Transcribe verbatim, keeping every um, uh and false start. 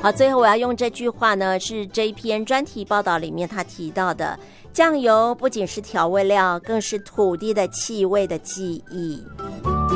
好，最后我要用这句话呢，是这一篇专题报道里面他提到的，酱油不仅是调味料，更是土地的气味的记忆。